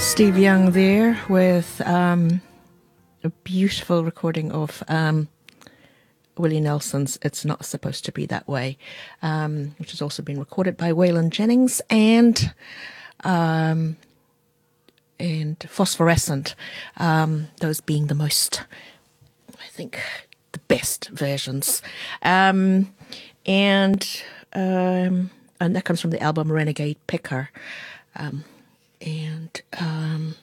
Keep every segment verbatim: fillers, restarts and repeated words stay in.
Steve Young there with um, a beautiful recording of um, Willie Nelson's It's Not Supposed to Be That Way, um, which has also been recorded by Waylon Jennings, and um, and Phosphorescent, um, those being the most, I think, the best versions. Um, and um, and that comes from the album Renegade Picker. Um, and um,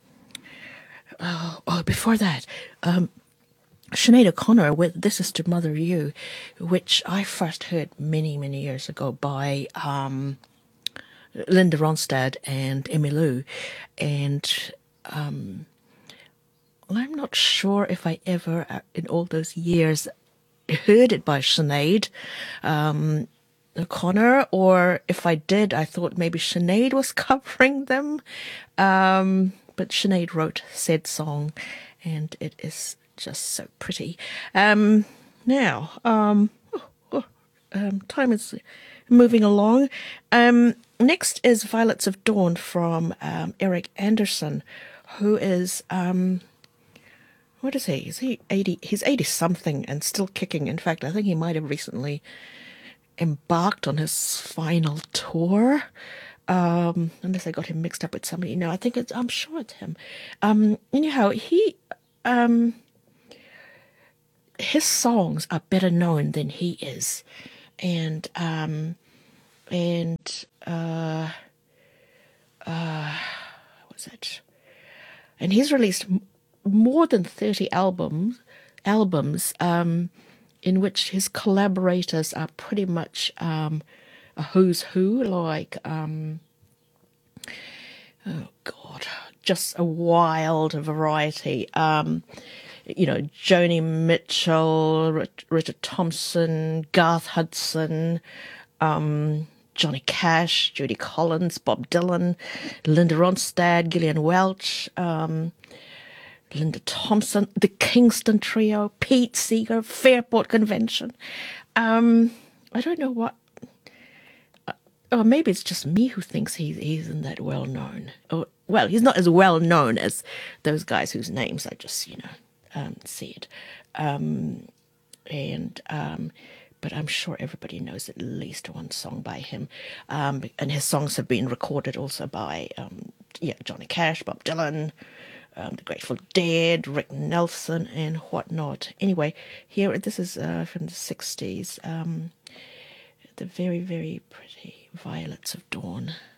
oh, oh, before that, um, Sinead O'Connor with This Is to Mother You, which I first heard many, many years ago by um, Linda Ronstadt and Emmylou. And um, I'm not sure if I ever, uh, in all those years, heard it by Sinead um, O'Connor, or if I did, I thought maybe Sinead was covering them. Um, but Sinead wrote said song, and it is just so pretty. Um, now, um, oh, oh, um, time is moving along. Um, next is Violets of Dawn from um, Eric Anderson, who is... Um, what is he? Is he eighty? He's eighty something and still kicking. In fact, I think he might have recently embarked on his final tour. Um, unless I got him mixed up with somebody. No, I think it's, I'm sure it's him. Um, anyhow, he, um, his songs are better known than he is. And, um, and, uh, uh, what was it? And he's released more than thirty albums, albums um, in which his collaborators are pretty much um, a who's who, like, um, oh God, just a wild variety. Um, you know, Joni Mitchell, Rich, Richard Thompson, Garth Hudson, um, Johnny Cash, Judy Collins, Bob Dylan, Linda Ronstadt, Gillian Welch, um, Linda Thompson, the Kingston Trio, Pete Seeger, Fairport Convention. Um, I don't know what... Uh, or maybe it's just me who thinks he, he isn't that well known. Or, well, he's not as well known as those guys whose names I just, you know, um, said. Um, and... Um, but I'm sure everybody knows at least one song by him. Um, and his songs have been recorded also by um, yeah, Johnny Cash, Bob Dylan, um, the Grateful Dead, Rick Nelson, and whatnot. Anyway, here, this is uh, from the sixties. Um, the very, very pretty Violets of Dawn.